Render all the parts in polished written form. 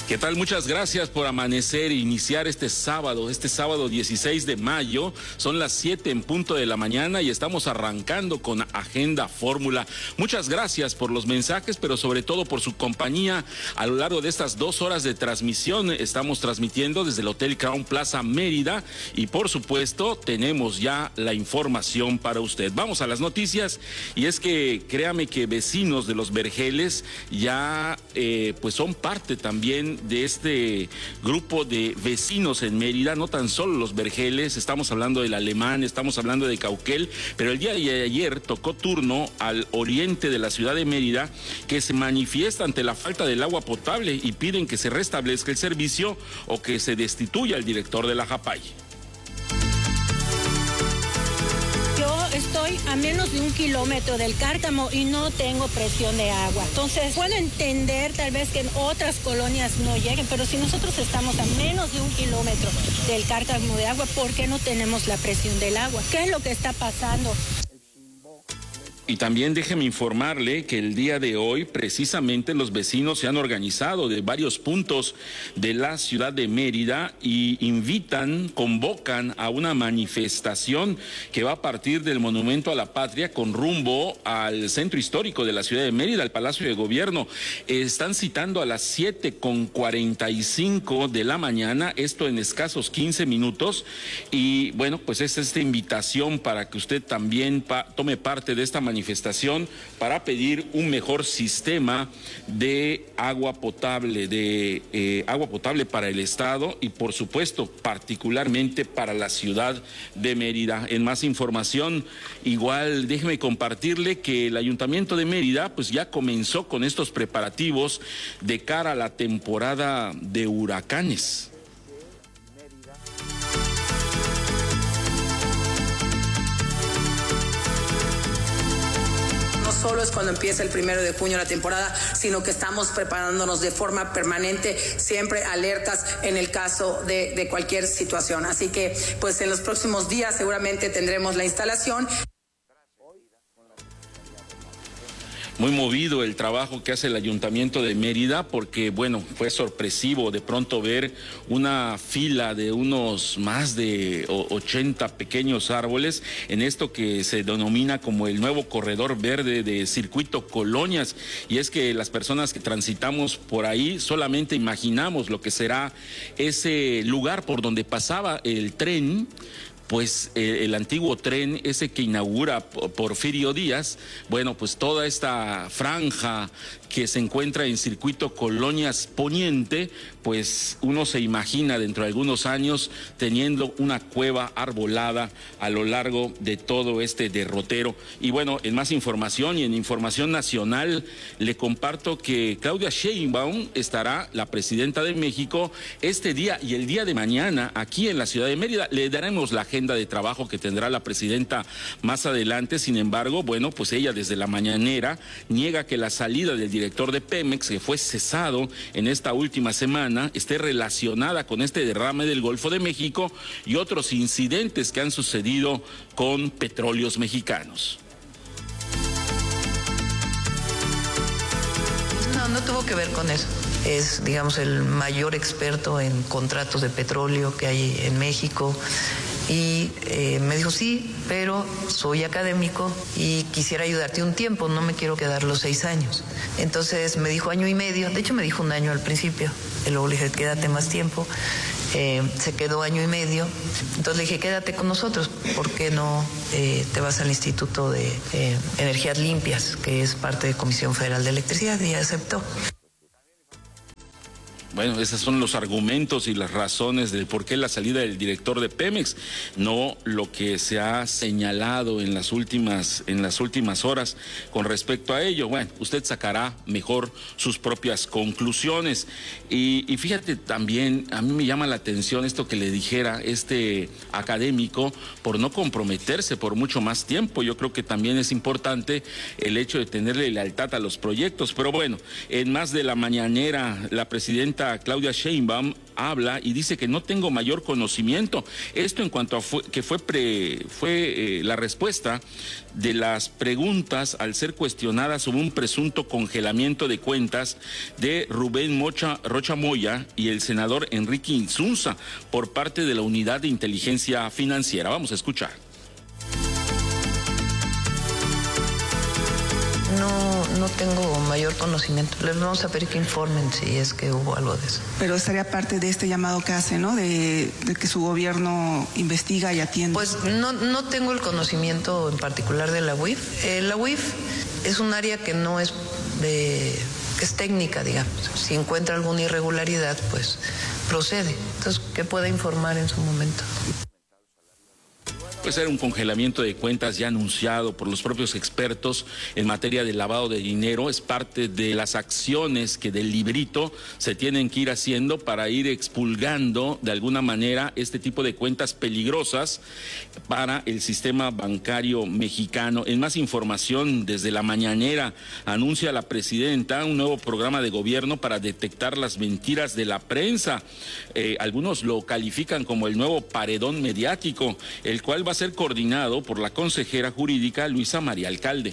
¿Qué tal? Muchas gracias por amanecer e iniciar este sábado 16 de mayo. Son las 7 en punto de la mañana y estamos arrancando con Agenda Fórmula. Muchas gracias por los mensajes, pero sobre todo por su compañía a lo largo de estas 2 horas de transmisión. Estamos transmitiendo desde el Hotel Crown Plaza Mérida y por supuesto tenemos ya la información para usted. Vamos a las noticias y es que créame que vecinos de Los Vergeles ya pues son parte también de este grupo de vecinos en Mérida, no tan solo Los Vergeles, estamos hablando del Alemán, estamos hablando de Cauquel, pero el día de ayer tocó turno al oriente de la ciudad de Mérida, que se manifiesta ante la falta del agua potable y piden que se restablezca el servicio o que se destituya al director de la JAPAI. Estoy a menos de 1 kilómetro del Cárcamo y no tengo presión de agua. Entonces, puedo entender tal vez que en otras colonias no lleguen, pero si nosotros estamos a menos de 1 kilómetro del Cárcamo de agua, ¿por qué no tenemos la presión del agua? ¿Qué es lo que está pasando? Y también déjeme informarle que el día de hoy precisamente los vecinos se han organizado de varios puntos de la ciudad de Mérida y convocan a una manifestación que va a partir del Monumento a la Patria con rumbo al centro histórico de la ciudad de Mérida, al Palacio de Gobierno. Están citando a las 7:45 de la mañana, esto en escasos 15 minutos. Y bueno, pues es esta invitación para que usted también tome parte de esta manifestación para pedir un mejor sistema de agua potable, para el estado y por supuesto particularmente para la ciudad de Mérida. En más información, igual déjeme compartirle que el Ayuntamiento de Mérida pues ya comenzó con estos preparativos de cara a la temporada de huracanes. No solo es cuando empieza el 1 de junio la temporada, sino que estamos preparándonos de forma permanente, siempre alertas en el caso de cualquier situación. Así que, pues en los próximos días seguramente tendremos la instalación. Muy movido el trabajo que hace el Ayuntamiento de Mérida porque, bueno, fue sorpresivo de pronto ver una fila de unos más de 80 pequeños árboles en esto que se denomina como el nuevo corredor verde de Circuito Colonias. Y es que las personas que transitamos por ahí solamente imaginamos lo que será ese lugar por donde pasaba el tren, pues el antiguo tren ese que inaugura Porfirio Díaz. Bueno, pues toda esta franja que se encuentra en Circuito Colonias Poniente, pues uno se imagina dentro de algunos años teniendo una cueva arbolada a lo largo de todo este derrotero. Y bueno, en más información y en información nacional, le comparto que Claudia Sheinbaum estará, la presidenta de México, este día y el día de mañana aquí en la ciudad de Mérida. Le daremos la agenda de trabajo que tendrá la presidenta más adelante. Sin embargo, bueno, pues ella desde la mañanera niega que la salida del director de Pemex, que fue cesado en esta última semana, esté relacionada con este derrame del Golfo de México y otros incidentes que han sucedido con petróleos mexicanos. No tuvo que ver con eso. Es, digamos, el mayor experto en contratos de petróleo que hay en México. Y me dijo, sí, pero soy académico y quisiera ayudarte un tiempo, no me quiero quedar los 6 años. Entonces me dijo 1 año y medio, de hecho me dijo 1 año al principio, y luego le dije, quédate más tiempo. Se quedó 1 año y medio, entonces le dije, quédate con nosotros, ¿por qué no te vas al Instituto de Energías Limpias, que es parte de Comisión Federal de Electricidad? Y aceptó. Bueno, esos son los argumentos y las razones del por qué la salida del director de Pemex, no lo que se ha señalado en las últimas horas con respecto a ello. Bueno, usted sacará mejor sus propias conclusiones. Y fíjate también, a mí me llama la atención esto que le dijera este académico por no comprometerse por mucho más tiempo. Yo creo que también es importante el hecho de tenerle lealtad a los proyectos. Pero bueno, en más de la mañanera, la presidenta presidenta Claudia Sheinbaum habla y dice que no tengo mayor conocimiento. Esto en cuanto a fue la respuesta de las preguntas al ser cuestionada sobre un presunto congelamiento de cuentas de Rubén Rocha Moya y el senador Enrique Insunza por parte de la Unidad de Inteligencia Financiera. Vamos a escuchar. No tengo mayor conocimiento. Les vamos a pedir que informen si es que hubo algo de eso. Pero estaría parte de este llamado que hace, ¿no? De que su gobierno investiga y atiende. Pues no tengo el conocimiento en particular de la UIF. La UIF es un área que no es que es técnica, digamos. Si encuentra alguna irregularidad, pues procede. Entonces, que pueda informar en su momento. Pues era un congelamiento de cuentas ya anunciado por los propios expertos en materia de lavado de dinero. Es parte de las acciones que del librito se tienen que ir haciendo para ir expurgando de alguna manera este tipo de cuentas peligrosas para el sistema bancario mexicano. En más información, desde la mañanera anuncia la presidenta un nuevo programa de gobierno para detectar las mentiras de la prensa. Algunos lo califican como el nuevo paredón mediático, el cual va a ser coordinado por la consejera jurídica Luisa María Alcalde.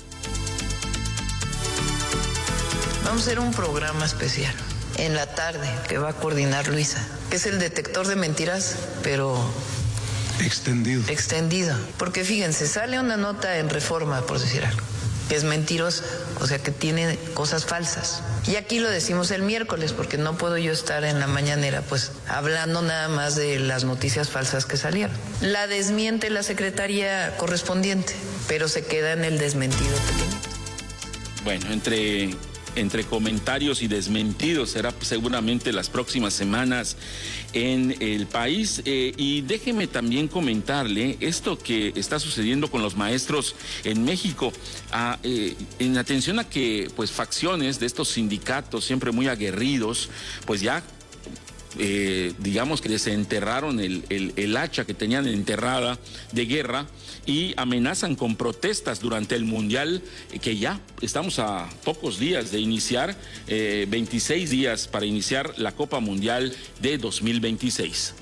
Vamos a hacer un programa especial en la tarde que va a coordinar Luisa, que es el detector de mentiras, pero extendido. Porque fíjense, sale una nota en Reforma, por decir algo, que es mentirosa, o sea que tiene cosas falsas. Y aquí lo decimos el miércoles, porque no puedo yo estar en la mañanera pues hablando nada más de las noticias falsas que salieron. La desmiente la secretaria correspondiente, pero se queda en el desmentido pequeñito. Bueno, entre comentarios y desmentidos será seguramente las próximas semanas en el país. Y déjeme también comentarle esto que está sucediendo con los maestros en México, en atención a que pues facciones de estos sindicatos siempre muy aguerridos pues ya digamos que desenterraron el hacha que tenían enterrada de guerra y amenazan con protestas durante el Mundial, que ya estamos a pocos días de iniciar, 26 días para iniciar la Copa Mundial de 2026.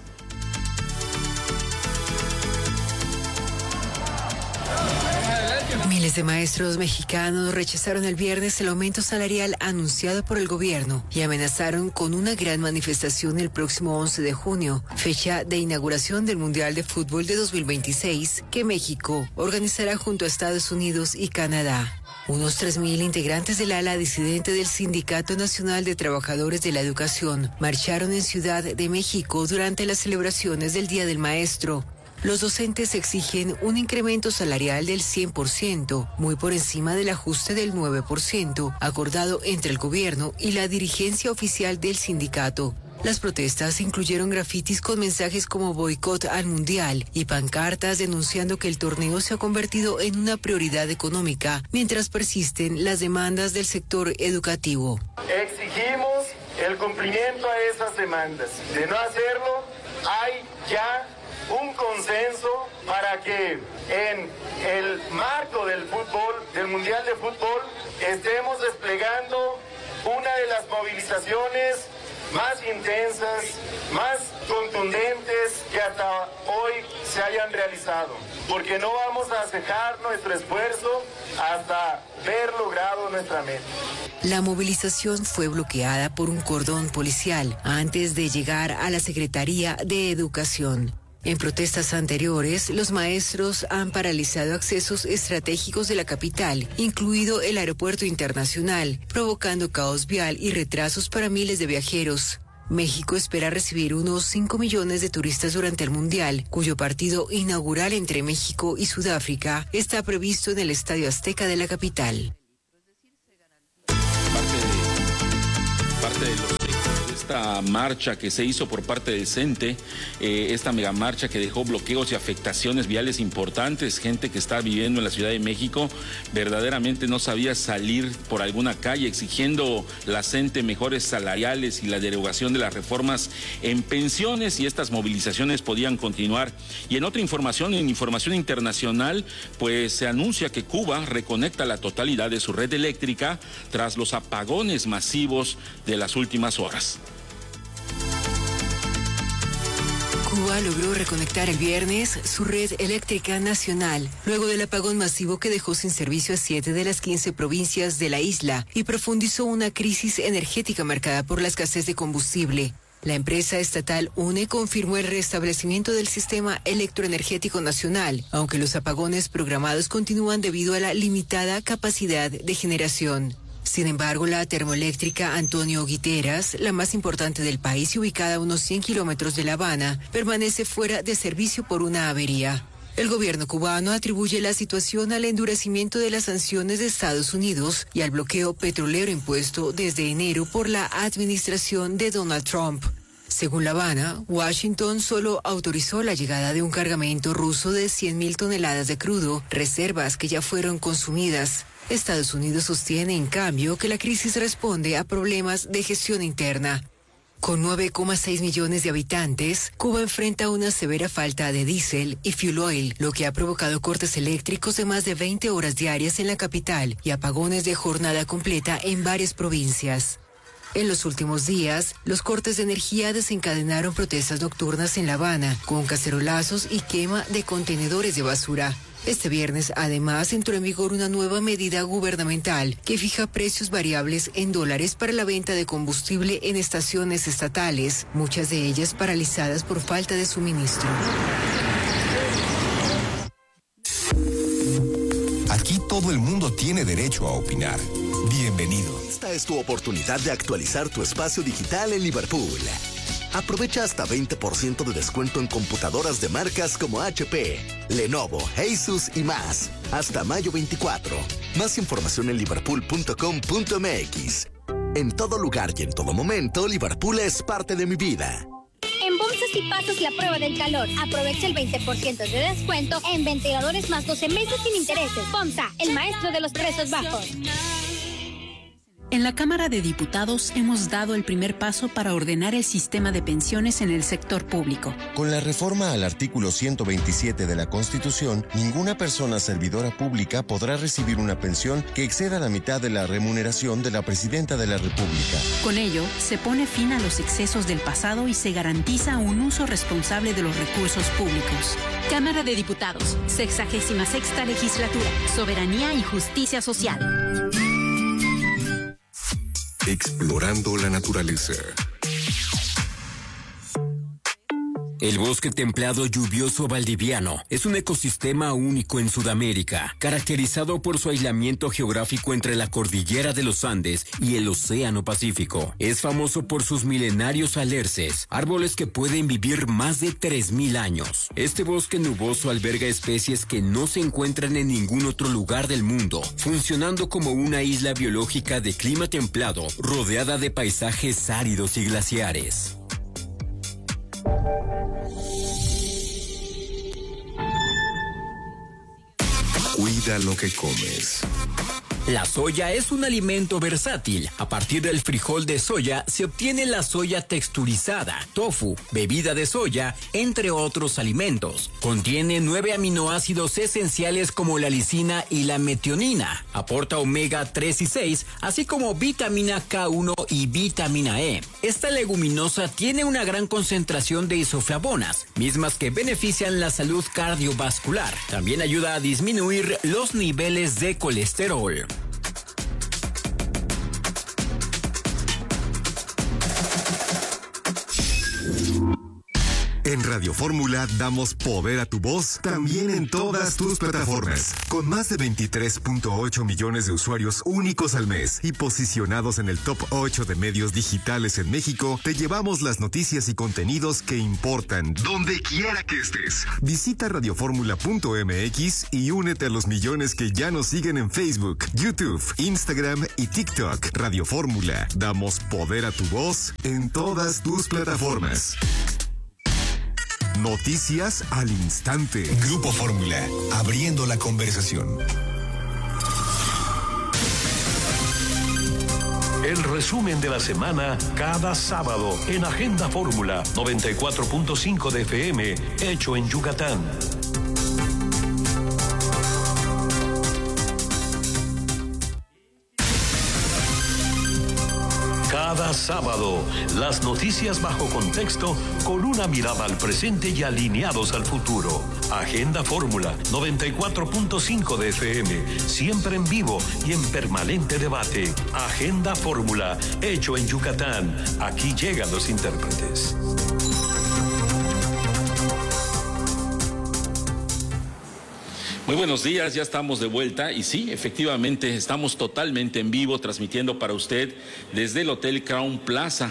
Miles de maestros mexicanos rechazaron el viernes el aumento salarial anunciado por el gobierno y amenazaron con una gran manifestación el próximo 11 de junio, fecha de inauguración del Mundial de Fútbol de 2026, que México organizará junto a Estados Unidos y Canadá. Unos 3,000 integrantes del ala disidente del Sindicato Nacional de Trabajadores de la Educación marcharon en Ciudad de México durante las celebraciones del Día del Maestro. Los docentes exigen un incremento salarial del 100%, muy por encima del ajuste del 9%, acordado entre el gobierno y la dirigencia oficial del sindicato. Las protestas incluyeron grafitis con mensajes como boicot al mundial y pancartas denunciando que el torneo se ha convertido en una prioridad económica, mientras persisten las demandas del sector educativo. Exigimos el cumplimiento a esas demandas. De no hacerlo, hay ya un consenso para que en el marco del fútbol, del Mundial de Fútbol, estemos desplegando una de las movilizaciones más intensas, más contundentes que hasta hoy se hayan realizado, porque no vamos a cejar nuestro esfuerzo hasta ver logrado nuestra meta. La movilización fue bloqueada por un cordón policial antes de llegar a la Secretaría de Educación. En protestas anteriores, los maestros han paralizado accesos estratégicos de la capital, incluido el aeropuerto internacional, provocando caos vial y retrasos para miles de viajeros. México espera recibir unos 5 millones de turistas durante el Mundial, cuyo partido inaugural entre México y Sudáfrica está previsto en el Estadio Azteca de la capital. Parte de los hechos de esta marcha que se hizo por parte del CENTE, esta megamarcha que dejó bloqueos y afectaciones viales importantes, gente que está viviendo en la Ciudad de México, verdaderamente no sabía salir por alguna calle exigiendo la CENTE mejores salariales y la derogación de las reformas en pensiones, y estas movilizaciones podían continuar. Y en otra información, en información internacional, pues se anuncia que Cuba reconecta la totalidad de su red eléctrica tras los apagones masivos de las últimas horas. Cuba logró reconectar el viernes su red eléctrica nacional, luego del apagón masivo que dejó sin servicio a 7 de las 15 provincias de la isla y profundizó una crisis energética marcada por la escasez de combustible. La empresa estatal UNE confirmó el restablecimiento del sistema electroenergético nacional, aunque los apagones programados continúan debido a la limitada capacidad de generación. Sin embargo, la termoeléctrica Antonio Guiteras, la más importante del país y ubicada a unos 100 kilómetros de La Habana, permanece fuera de servicio por una avería. El gobierno cubano atribuye la situación al endurecimiento de las sanciones de Estados Unidos y al bloqueo petrolero impuesto desde enero por la administración de Donald Trump. Según La Habana, Washington solo autorizó la llegada de un cargamento ruso de 100.000 toneladas de crudo, reservas que ya fueron consumidas. Estados Unidos sostiene, en cambio, que la crisis responde a problemas de gestión interna. Con 9,6 millones de habitantes, Cuba enfrenta una severa falta de diésel y fuel oil, lo que ha provocado cortes eléctricos de más de 20 horas diarias en la capital y apagones de jornada completa en varias provincias. En los últimos días, los cortes de energía desencadenaron protestas nocturnas en La Habana, con cacerolazos y quema de contenedores de basura. Este viernes, además, entró en vigor una nueva medida gubernamental que fija precios variables en dólares para la venta de combustible en estaciones estatales, muchas de ellas paralizadas por falta de suministro. Aquí todo el mundo tiene derecho a opinar. Bienvenido. Esta es tu oportunidad de actualizar tu espacio digital en Liverpool. Aprovecha hasta 20% de descuento en computadoras de marcas como HP, Lenovo, Asus y más. Hasta mayo 24. Más información en liverpool.com.mx. En todo lugar y en todo momento, Liverpool es parte de mi vida. En Bomsa sí pasas la prueba del calor. Aprovecha el 20% de descuento en ventiladores más 12 meses sin intereses. Bomsa, el maestro de los precios bajos. En la Cámara de Diputados hemos dado el primer paso para ordenar el sistema de pensiones en el sector público. Con la reforma al artículo 127 de la Constitución, ninguna persona servidora pública podrá recibir una pensión que exceda la mitad de la remuneración de la Presidenta de la República. Con ello, se pone fin a los excesos del pasado y se garantiza un uso responsable de los recursos públicos. Cámara de Diputados, 66ª Legislatura, Soberanía y Justicia Social. Explorando la naturaleza. El bosque templado lluvioso valdiviano es un ecosistema único en Sudamérica, caracterizado por su aislamiento geográfico entre la cordillera de los Andes y el Océano Pacífico. Es famoso por sus milenarios alerces, árboles que pueden vivir más de 3.000 años. Este bosque nuboso alberga especies que no se encuentran en ningún otro lugar del mundo, funcionando como una isla biológica de clima templado, rodeada de paisajes áridos y glaciares. Cuida lo que comes. La soya es un alimento versátil. A partir del frijol de soya se obtiene la soya texturizada, tofu, bebida de soya, entre otros alimentos. Contiene 9 aminoácidos esenciales como la lisina y la metionina. Aporta omega 3 y 6, así como vitamina K1 y vitamina E. Esta leguminosa tiene una gran concentración de isoflavonas, mismas que benefician la salud cardiovascular. También ayuda a disminuir los niveles de colesterol. En Radio Fórmula damos poder a tu voz también en todas tus plataformas. Con más de 23.8 millones de usuarios únicos al mes y posicionados en el top 8 de medios digitales en México, te llevamos las noticias y contenidos que importan, donde quiera que estés. Visita radioformula.mx y únete a los millones que ya nos siguen en Facebook, YouTube, Instagram y TikTok. Radio Fórmula, damos poder a tu voz en todas tus plataformas. Noticias al instante. Grupo Fórmula, abriendo la conversación. El resumen de la semana cada sábado en Agenda Fórmula 94.5 de FM, hecho en Yucatán. Cada sábado, las noticias bajo contexto con una mirada al presente y alineados al futuro. Agenda Fórmula 94.5 de FM, siempre en vivo y en permanente debate. Agenda Fórmula, hecho en Yucatán. Aquí llegan los intérpretes. Muy buenos días, ya estamos de vuelta y sí, efectivamente estamos totalmente en vivo transmitiendo para usted desde el Hotel Crown Plaza,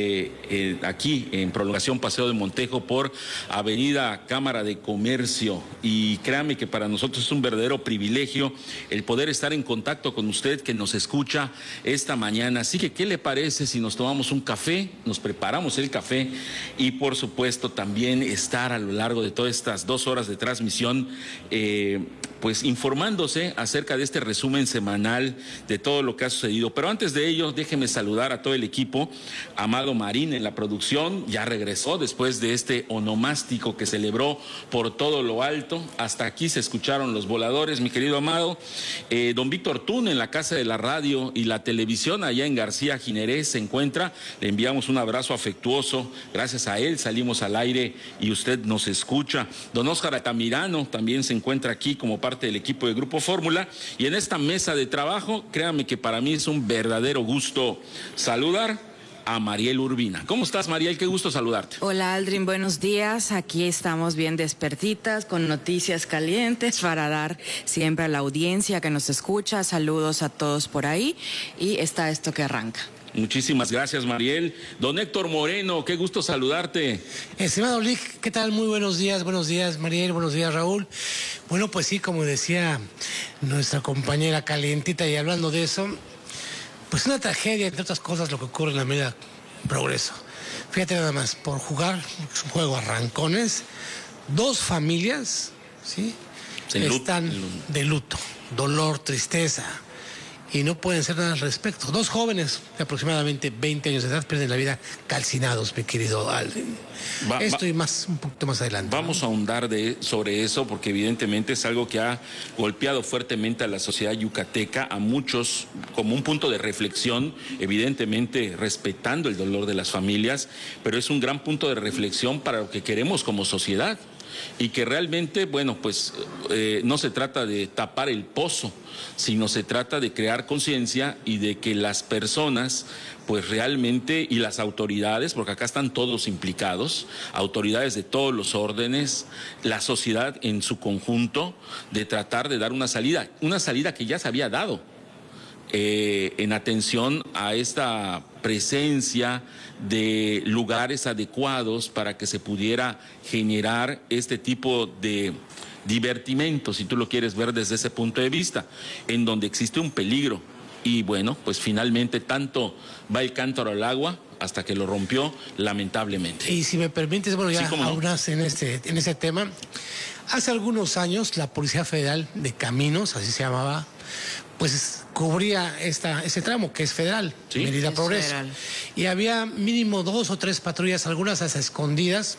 aquí en Prolongación Paseo de Montejo por Avenida Cámara de Comercio, y créame que para nosotros es un verdadero privilegio el poder estar en contacto con usted que nos escucha esta mañana. Así que, ¿qué le parece si nos tomamos un café, nos preparamos el café y por supuesto también estar a lo largo de todas estas 2 horas de transmisión pues informándose acerca de este resumen semanal de todo lo que ha sucedido? Pero antes de ello, déjeme saludar a todo el equipo. Amado Marín en la producción, ya regresó después de este onomástico que celebró por todo lo alto. Hasta aquí se escucharon los voladores, mi querido Amado. Don Víctor Tún en la Casa de la Radio y la Televisión, allá en García Jiménez se encuentra. Le enviamos un abrazo afectuoso. Gracias a él salimos al aire y usted nos escucha. Don Óscar Altamirano también se encuentra aquí como parte del equipo de Grupo Fórmula, y en esta mesa de trabajo, créame que para mí es un verdadero gusto saludar a Mariel Urbina. ¿Cómo estás, Mariel? Qué gusto saludarte. Hola, Aldrin, buenos días. Aquí estamos bien despertitas con noticias calientes para dar siempre a la audiencia que nos escucha. Saludos a todos por ahí y está esto que arranca. Muchísimas gracias, Mariel. Don Héctor Moreno, qué gusto saludarte. Estimado Lick, ¿qué tal? Muy buenos días, Mariel, buenos días, Raúl. Bueno, pues sí, como decía nuestra compañera calientita, y hablando de eso, pues una tragedia, entre otras cosas, lo que ocurre en la Avenida Progreso. Fíjate nada más, por jugar un juego a rancones, 2 familias, ¿sí? Están de luto, dolor, tristeza, y no pueden hacer nada al respecto. 2 jóvenes de aproximadamente 20 años de edad pierden la vida calcinados, mi querido Aldrin. Esto y más, un poquito más adelante. Vamos a ahondar sobre eso, porque evidentemente es algo que ha golpeado fuertemente a la sociedad yucateca, a muchos, como un punto de reflexión, evidentemente respetando el dolor de las familias, pero es un gran punto de reflexión para lo que queremos como sociedad. Y que realmente, bueno, pues no se trata de tapar el pozo, sino se trata de crear conciencia y de que las personas, pues realmente, y las autoridades, porque acá están todos implicados, autoridades de todos los órdenes, la sociedad en su conjunto, de tratar de dar una salida que ya se había dado en atención a esta presencia de lugares adecuados para que se pudiera generar este tipo de divertimento, si tú lo quieres ver desde ese punto de vista, en donde existe un peligro. Y bueno, pues finalmente tanto va el cántaro al agua hasta que lo rompió, lamentablemente. Y si me permites, bueno, ya sí, aunas en ese tema, hace algunos años la Policía Federal de Caminos, así se llamaba, pues cubría ese tramo que es federal, ¿sí? Mérida Progreso. Federal. Y había mínimo 2 o 3 patrullas, algunas hasta escondidas,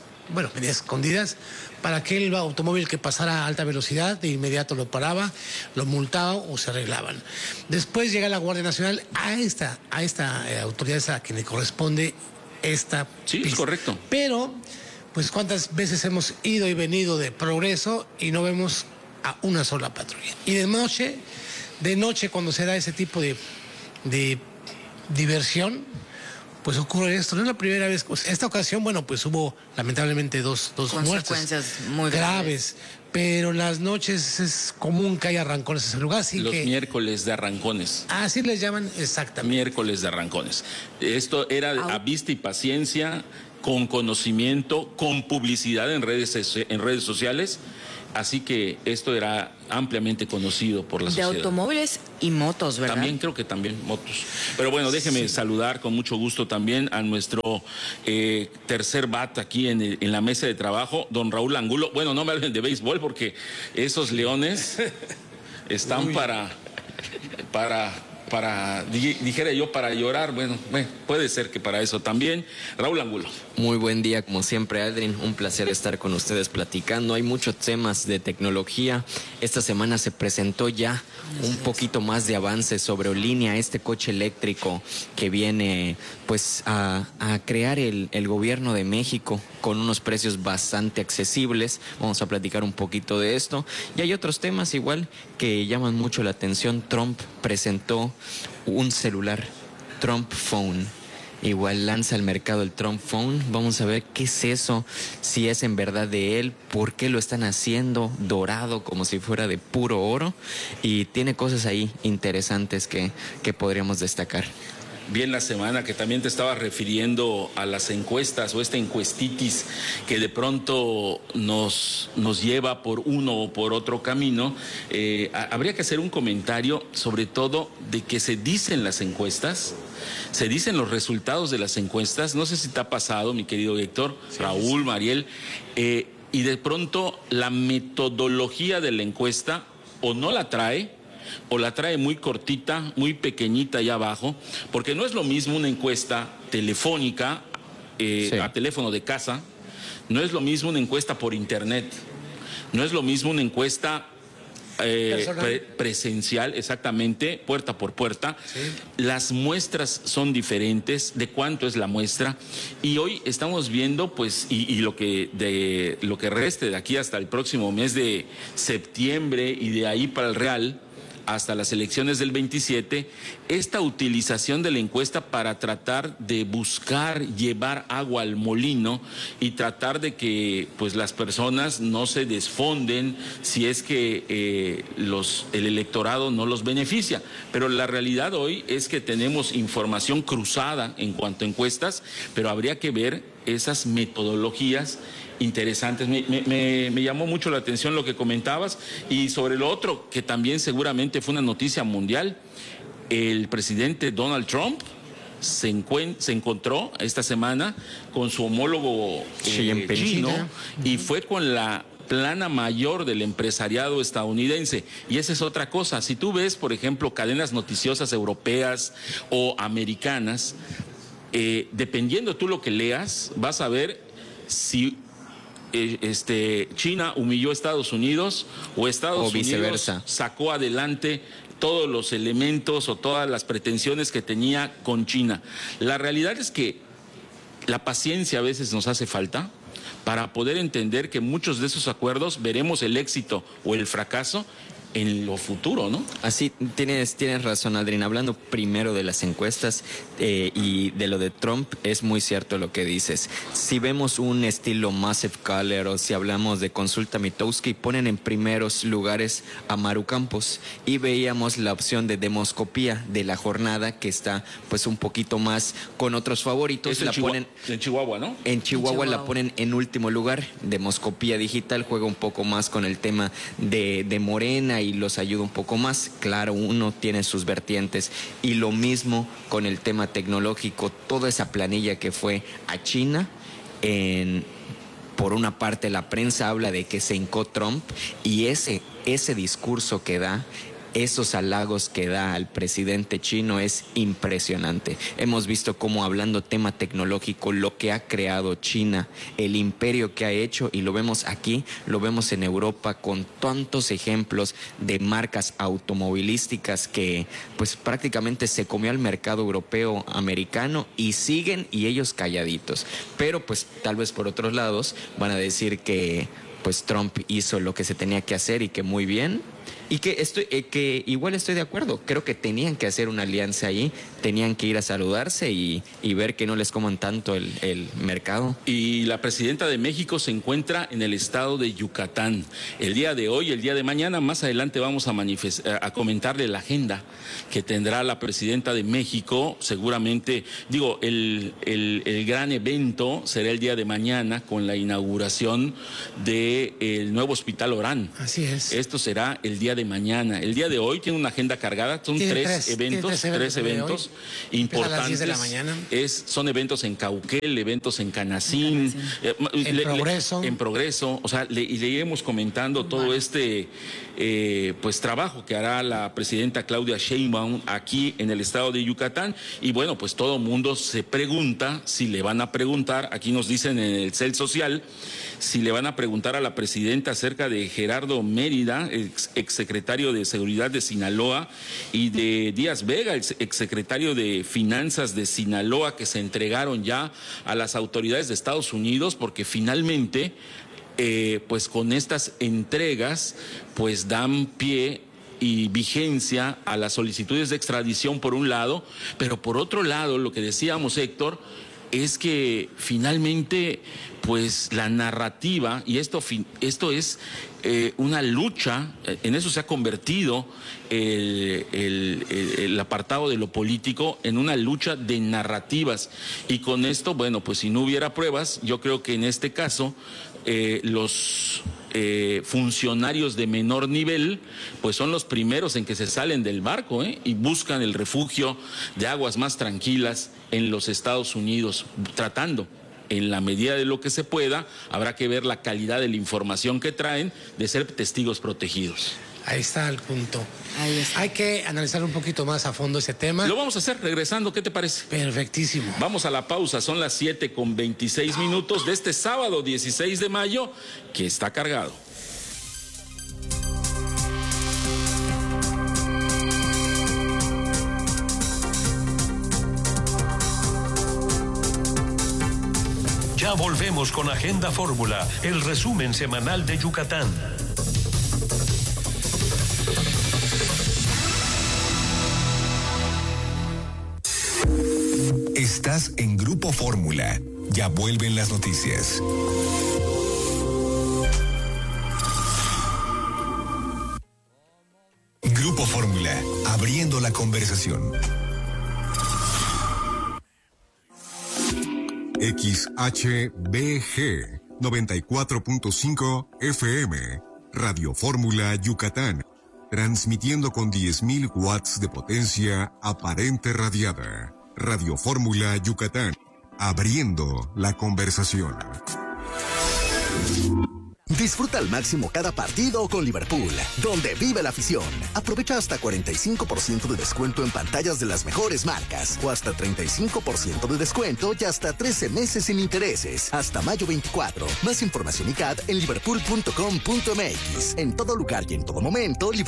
para que el automóvil que pasara a alta velocidad de inmediato lo paraba, lo multaba o se arreglaban. Después llega la Guardia Nacional a esta autoridad a quien le corresponde esta pista. Es correcto. Pero, pues cuántas veces hemos ido y venido de Progreso y no vemos a una sola patrulla. Y de noche cuando se da ese tipo de diversión, pues ocurre esto. No es la primera vez. Pues, esta ocasión, bueno, pues hubo lamentablemente dos consecuencias muertes muy graves. Pero las noches es común que haya arrancones en ese lugar. Así los que, miércoles de arrancones. Así les llaman exactamente. Miércoles de arrancones. Esto era a vista y paciencia, con conocimiento, con publicidad en redes sociales. Así que esto era ampliamente conocido por la sociedad. De automóviles y motos, ¿verdad? También creo que también motos. Pero bueno, déjeme saludar con mucho gusto también a nuestro tercer bat aquí en la mesa de trabajo, don Raúl Angulo. Bueno, no me hablen de béisbol porque esos leones están dijera yo, para llorar. Bueno, puede ser que para eso también. Raúl Angulo. Muy buen día, como siempre, Aldrin. Un placer estar con ustedes platicando. Hay muchos temas de tecnología. Esta semana se presentó ya un poquito más de avance sobre Olinea, este coche eléctrico que viene pues a crear el gobierno de México con unos precios bastante accesibles. Vamos a platicar un poquito de esto. Y hay otros temas igual que llaman mucho la atención. Trump presentó un celular, Trump Phone. Igual lanza al mercado el Trump Phone. Vamos a ver qué es eso, si es en verdad de él, por qué lo están haciendo dorado como si fuera de puro oro. Y tiene cosas ahí interesantes que podríamos destacar. Bien, la semana que también te estaba refiriendo a las encuestas o esta encuestitis que de pronto nos lleva por uno o por otro camino. Habría que hacer un comentario sobre todo de que se dicen las encuestas, se dicen los resultados de las encuestas. No sé si te ha pasado, mi querido Héctor, sí, Raúl, Mariel, y de pronto la metodología de la encuesta o no la trae, o la trae muy cortita, muy pequeñita allá abajo, porque no es lo mismo una encuesta telefónica, a teléfono de casa, no es lo mismo una encuesta por internet, no es lo mismo una encuesta presencial, exactamente, puerta por puerta. Sí. Las muestras son diferentes, de cuánto es la muestra, y hoy estamos viendo pues y lo que reste de aquí hasta el próximo mes de septiembre y de ahí para el Real, hasta las elecciones del 27, esta utilización de la encuesta para tratar de buscar llevar agua al molino y tratar de que pues las personas no se desfonden si es que el electorado no los beneficia. Pero la realidad hoy es que tenemos información cruzada en cuanto a encuestas, pero habría que ver esas metodologías interesantes. Me llamó mucho la atención lo que comentabas, y sobre lo otro, que también seguramente fue una noticia mundial. El presidente Donald Trump se encontró esta semana con su homólogo chino, y fue con la plana mayor del empresariado estadounidense. Y esa es otra cosa. Si tú ves, por ejemplo, cadenas noticiosas europeas o americanas, dependiendo tú lo que leas, vas a ver si China humilló a Estados Unidos o Estados Unidos sacó adelante todos los elementos o todas las pretensiones que tenía con China. La realidad es que la paciencia a veces nos hace falta para poder entender que muchos de esos acuerdos veremos el éxito o el fracaso en lo futuro, ¿no? Así, tienes razón, Aldrin. Hablando primero de las encuestas y de lo de Trump, es muy cierto lo que dices. Si vemos un estilo Massive Caller o si hablamos de Consulta Mitowski, ponen en primeros lugares a Maru Campos, y veíamos la opción de Demoscopía de la jornada, que está pues un poquito más con otros favoritos. La ponen en Chihuahua, ¿no? En Chihuahua la ponen en último lugar. Demoscopía Digital juega un poco más con el tema de Morena y los ayuda un poco más. Claro, uno tiene sus vertientes, y lo mismo con el tema tecnológico. Toda esa planilla que fue a China, por una parte la prensa habla de que se hincó Trump, y ese discurso que da, esos halagos que da al presidente chino es impresionante. Hemos visto cómo, hablando tema tecnológico, lo que ha creado China, el imperio que ha hecho, y lo vemos aquí, lo vemos en Europa con tantos ejemplos de marcas automovilísticas que pues prácticamente se comió al mercado europeo, americano, y siguen, y ellos calladitos. Pero pues tal vez por otros lados van a decir que pues Trump hizo lo que se tenía que hacer y que muy bien. Y que igual estoy de acuerdo. Creo que tenían que hacer una alianza ahí, tenían que ir a saludarse y ver que no les coman tanto el mercado. Y la presidenta de México se encuentra en el estado de Yucatán. El día de hoy, el día de mañana, más adelante vamos a comentarle la agenda que tendrá la presidenta de México. Seguramente, el gran evento será el día de mañana con la inauguración del nuevo Hospital Orán. Así es. Esto será el día de mañana. El día de hoy tiene una agenda cargada, son tres eventos importantes. A las 10 de la mañana. Son eventos en Cauquel, eventos en Canacín, en Progreso. O sea, le iremos comentando todo este trabajo que hará la presidenta Claudia Sheinbaum aquí en el estado de Yucatán. Y bueno, pues todo mundo se pregunta si le van a preguntar, aquí nos dicen en el CEL Social, si le van a preguntar a la presidenta acerca de Gerardo Mérida, exsecretario de Seguridad de Sinaloa, y de Díaz Vega, el exsecretario de Finanzas de Sinaloa, que se entregaron ya a las autoridades de Estados Unidos, porque finalmente, pues con estas entregas, pues dan pie y vigencia a las solicitudes de extradición por un lado, pero por otro lado, lo que decíamos, Héctor, es que finalmente, pues la narrativa, y esto es una lucha, en eso se ha convertido el apartado de lo político, en una lucha de narrativas. Y con esto, bueno, pues si no hubiera pruebas, yo creo que en este caso los funcionarios de menor nivel pues son los primeros en que se salen del barco y buscan el refugio de aguas más tranquilas en los Estados Unidos, tratando en la medida de lo que se pueda. Habrá que ver la calidad de la información que traen, de ser testigos protegidos. Ahí está el punto. Hay que analizar un poquito más a fondo ese tema. Lo vamos a hacer regresando, ¿qué te parece? Perfectísimo. Vamos a la pausa, son las 7:26 de este sábado 16 de mayo, que está cargado. Ya volvemos con Agenda Fórmula, el resumen semanal de Yucatán. Estás en Grupo Fórmula. Ya vuelven las noticias. Grupo Fórmula, abriendo la conversación. XHBG 94.5 FM, Radio Fórmula Yucatán, transmitiendo con 10.000 watts de potencia aparente radiada. Radio Fórmula Yucatán, abriendo la conversación. Disfruta al máximo cada partido con Liverpool, donde vive la afición. Aprovecha hasta 45% de descuento en pantallas de las mejores marcas, o hasta 35% de descuento y hasta 13 meses sin intereses, hasta mayo 24. Más información y CAD en liverpool.com.mx. En todo lugar y en todo momento,